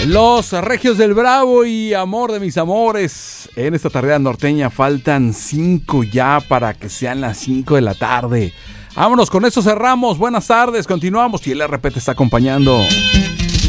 Los Regios del Bravo y Amor de mis amores. En esta tarea norteña faltan 5 ya para que sean las 5 de la tarde. Vámonos, con eso cerramos. Buenas tardes, continuamos y el RP te está acompañando.